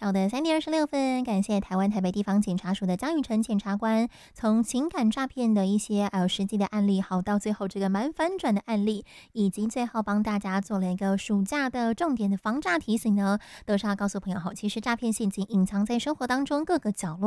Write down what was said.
好的3:26，感谢台湾台北地方检察署的江宇成检察官，从情感诈骗的一些还有实际的案例，好到最后这个蛮反转的案例，以及最后帮大家做了一个暑假的重点的防诈提醒呢，都是要告诉朋友其实诈骗陷阱隐藏在生活当中各个角落。